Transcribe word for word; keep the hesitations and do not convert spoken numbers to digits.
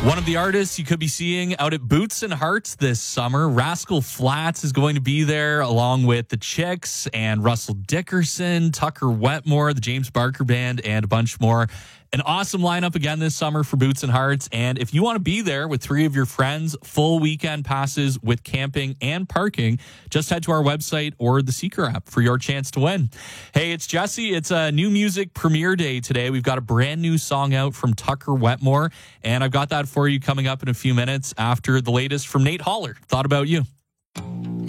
One of the artists you could be seeing out at Boots and Hearts this summer, Rascal Flatts, is going to be there along with the Chicks and Russell Dickerson, Tucker Wetmore, the James Barker Band, and a bunch more. An awesome lineup again this summer for Boots and Hearts. And if you want to be there with three of your friends, full weekend passes with camping and parking, just head to our website or the Seeker app for your chance to win. Hey, it's Jesse. It's a new music premiere day today. We've got a brand new song out from Tucker Wetmore, and I've got that for you coming up in a few minutes after the latest from Nate Holler. Thought About You.